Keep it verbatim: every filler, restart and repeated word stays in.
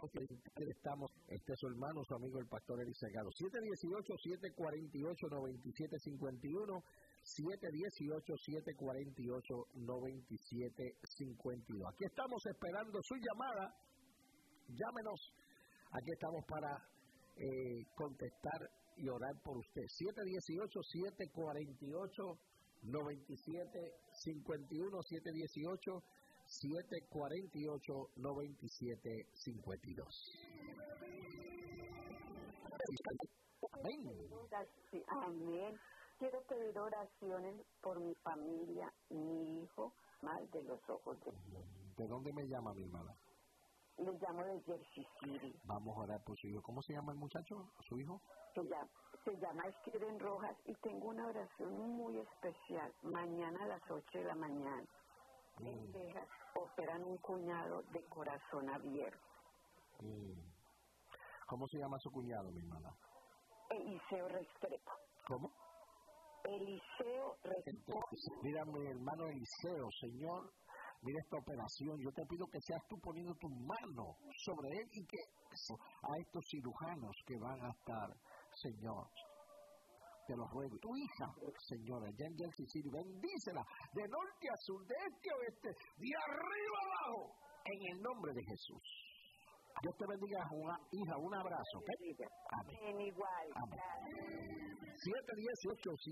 estamos, este es su hermano, su amigo el pastor Eli Salgado. siete uno ocho, siete cuatro ocho, nueve siete cinco uno, siete uno ocho, siete cuatro ocho, nueve siete cinco dos. Aquí estamos esperando su llamada. Llámenos. Aquí estamos para eh, contestar y orar por usted. siete uno ocho, siete cuatro ocho, nueve siete cinco uno, siete uno ocho, siete cuatro ocho, nueve siete cinco dos. Amén. Amén. Quiero pedir oraciones por mi familia, mi hijo, mal de los ojos. De, ¿De dónde me llama mi hermana? Le llamo de Jersey City. Vamos a orar por su hijo. ¿Cómo se llama el muchacho, su hijo? Se llama, se llama Steven Rojas y tengo una oración muy especial. Mañana a las ocho de la mañana. Mm. En Texas operan un cuñado de corazón abierto. Mm. ¿Cómo se llama su cuñado, mi hermana? Eliseo Restrepo. ¿Cómo? Eliseo Restrepo. Mira, mi hermano Eliseo, Señor, mira esta operación. Yo te pido que seas tú poniendo tu mano sobre él y que a estos cirujanos que van a estar, Señor, te lo ruego. Tu hija, Señora, allá en Jersey City, bendícela de norte a sur, de este a oeste, de arriba a abajo, en el nombre de Jesús. Dios te bendiga, una, hija, un abrazo, ¿ok? Amén. Igual. Amén. siete dieciocho